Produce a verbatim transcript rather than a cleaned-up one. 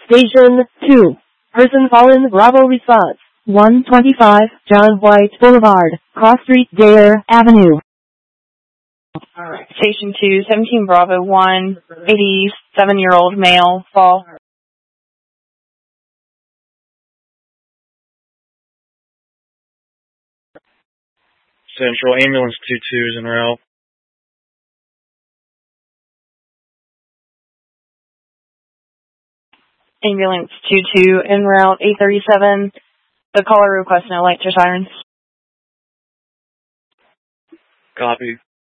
Station two. Person fallen. Bravo response. one twenty-five John White Boulevard, Cross Street, Dare Avenue. Alright. Station two, seventeen Bravo one, eighty-seven-year-old male, fall. Central, ambulance two two is en route. Ambulance two two en route, eight thirty-seven. The caller requests no lights or sirens. Copy.